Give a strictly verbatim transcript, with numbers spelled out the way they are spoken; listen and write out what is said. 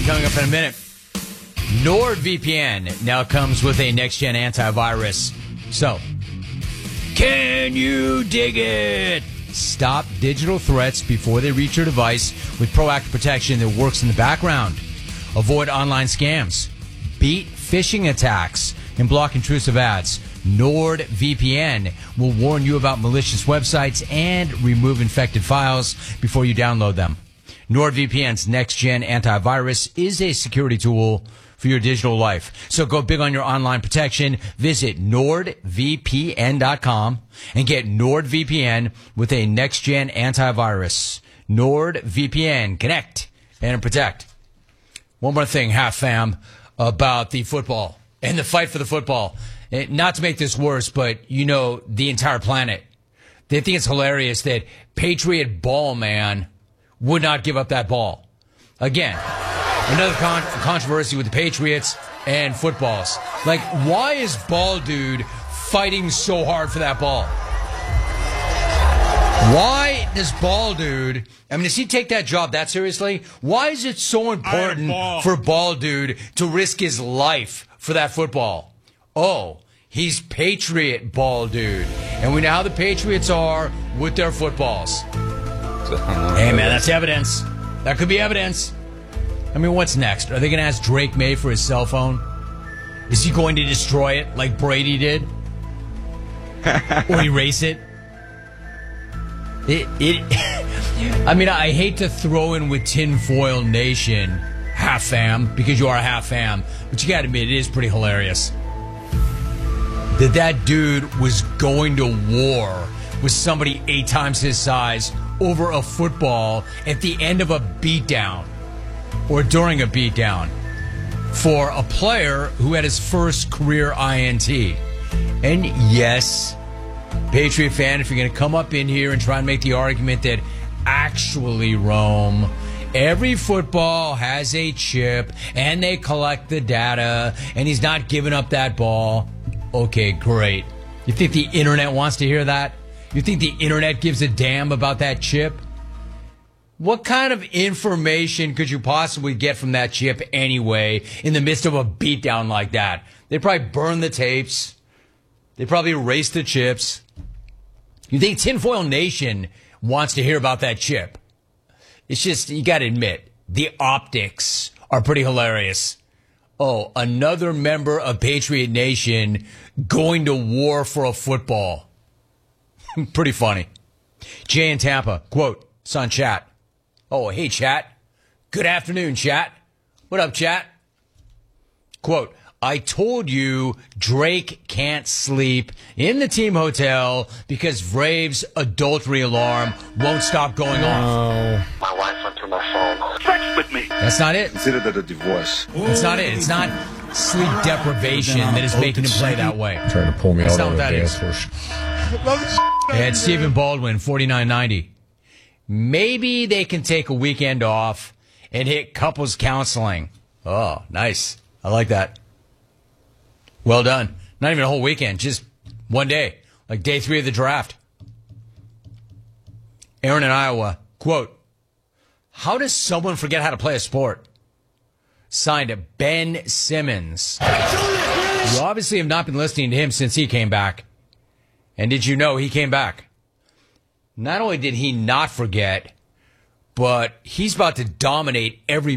coming up in a minute. NordVPN now comes with a next-gen antivirus. So, can you dig it? Stop digital threats before they reach your device with proactive protection that works in the background. Avoid online scams. Beat phishing attacks and block intrusive ads. NordVPN will warn you about malicious websites and remove infected files before you download them. NordVPN's next-gen antivirus is a security tool for your digital life. So go big on your online protection. Visit Nord V P N dot com and get NordVPN with a next-gen antivirus. NordVPN. Connect and protect. One more thing, half fam, about the football and the fight for the football. Not to make this worse, but, you know, the entire planet. They think it's hilarious that Patriot Ball Man would not give up that ball. Again, another con- controversy with the Patriots and footballs. Like, why is Ball Dude fighting so hard for that ball? Why does Ball Dude, I mean, does he take that job that seriously? Why is it so important ball. for Ball Dude to risk his life for that football? Oh, he's Patriot Ball Dude. And we know how the Patriots are with their footballs. Hey, man, that's evidence. That could be evidence. I mean, what's next? Are they going to ask Drake May for his cell phone? Is he going to destroy it like Brady did? Or erase it? It, it I mean, I hate to throw in with Tinfoil Nation, half fam, because you are half fam, but you got to admit, it is pretty hilarious that that dude was going to war with somebody eight times his size over a football at the end of a beatdown or during a beatdown for a player who had his first career I N T. And yes, Patriot fan, if you're going to come up in here and try and make the argument that actually, Rome, every football has a chip and they collect the data and he's not giving up that ball. Okay, great. You think the internet wants to hear that? You think the internet gives a damn about that chip? What kind of information could you possibly get from that chip anyway in the midst of a beatdown like that? They probably burn the tapes. They probably erase the chips. You think Tinfoil Nation wants to hear about that chip? It's just, you got to admit, the optics are pretty hilarious. Oh, another member of Patriot Nation going to war for a football. Pretty funny. Jay in Tampa, quote, it's on chat. Oh, hey, chat. Good afternoon, chat. What up, chat? Quote, I told you Drake can't sleep in the team hotel because Vrave's adultery alarm won't stop going off. My wife went through my phone. Sex with me. That's not it. Consider that a divorce. That's not it. It's not sleep deprivation that is making him play that way. Trying to pull me That's out not on what the that dance is. floor. And Stephen Baldwin, forty-nine ninety. Maybe they can take a weekend off and hit couples counseling. Oh, nice. I like that. Well done. Not even a whole weekend, just one day, like day three of the draft. Aaron in Iowa, quote, how does someone forget how to play a sport? Signed Ben Simmons. You obviously have not been listening to him since he came back. And did you know he came back? Not only did he not forget, but he's about to dominate every